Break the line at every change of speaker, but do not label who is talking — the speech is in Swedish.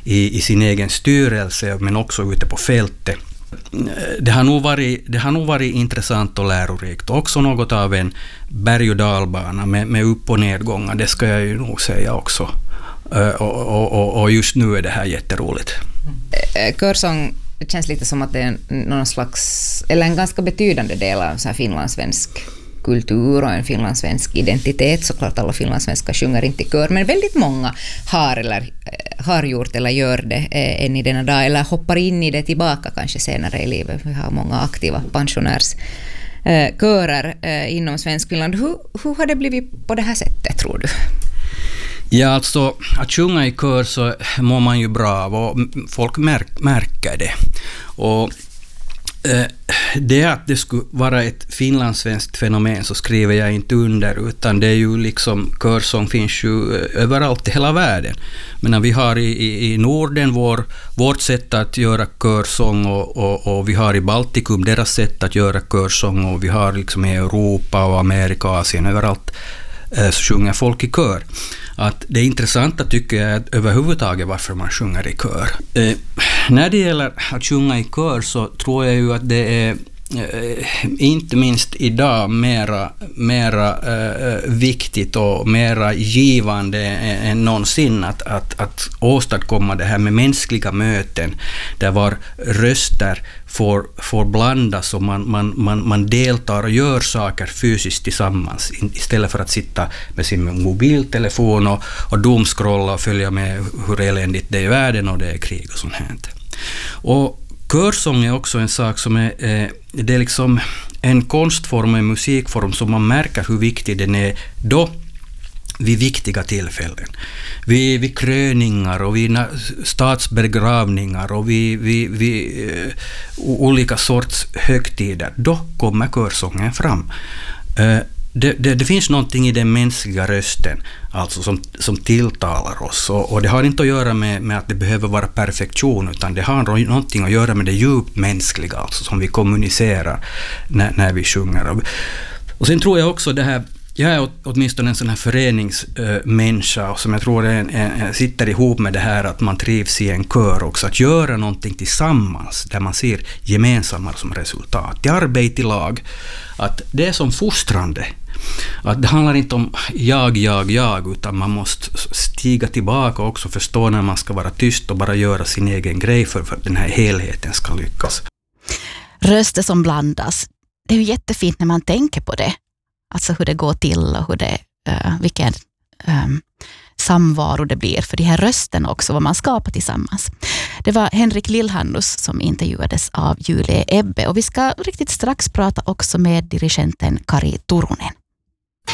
i sin egen styrelse, men också ute på fältet. Det har nog varit intressant och lärorikt. Också något av en berg- och dalbana med upp- och nedgångar, det ska jag ju nog säga också. Och just nu är det här jätteroligt.
Körsång, det känns lite som att det är någon slags, eller en ganska betydande del av så här finlandssvensk kultur och en finlandssvensk identitet. Såklart alla finlandssvenskar sjunger inte i kör, men väldigt många har gjort eller gör det än i denna dag, eller hoppar in i det tillbaka kanske senare i livet. Vi har många aktiva pensionärskörer inom svensk Finland. Hur har det blivit på det här sättet, tror du?
Ja, alltså att sjunga i kör så mår man ju bra av, och folk märker det. Och det att det skulle vara ett finlandssvenskt fenomen så skriver jag inte under, utan det är ju liksom, körsång finns ju överallt i hela världen. Men vi har i Norden vårt sätt att göra körsång, och vi har i Baltikum deras sätt att göra körsång, och vi har liksom i Europa och Amerika och Asien överallt så sjunger folk i kör. Att det intressanta tycker jag är överhuvudtaget varför man sjunger i kör. När det gäller att sjunga i kör så tror jag ju att det är inte minst idag mera viktigt och mera givande än någonsin att åstadkomma det här med mänskliga möten där var röster får blandas och man deltar och gör saker fysiskt tillsammans istället för att sitta med sin mobiltelefon och doomscrolla och följa med hur eländigt det är i världen och det är krig och sånt här. Och körsång är också en sak som det är liksom en konstform och en musikform som man märker hur viktig den är då vid viktiga tillfällen. Vid kröningar och vid statsbegravningar och vid olika sorts högtider. Då kommer körsången fram. Det finns någonting i den mänskliga rösten alltså som tilltalar oss, och det har inte att göra med att det behöver vara perfektion, utan det har någonting att göra med det djupt mänskliga alltså, som vi kommunicerar när vi sjunger. Och sen tror jag också det här, jag är åtminstone en sån här föreningsmänniska som jag tror sitter ihop med det här att man trivs i en kör också, att göra någonting tillsammans där man ser gemensamma som resultat. Det arbete i lag, att det är som fostrande. Att det handlar inte om jag, utan man måste stiga tillbaka och också förstå när man ska vara tyst och bara göra sin egen grej för att den här helheten ska lyckas.
Röster som blandas, det är ju jättefint när man tänker på det. Alltså hur det går till och hur det, vilken samvaro det blir för de här rösterna också, vad man skapar tillsammans. Det var Henrik Lillhannus som intervjuades av Julie Ebbe, och vi ska riktigt strax prata också med dirigenten Kari Turunen.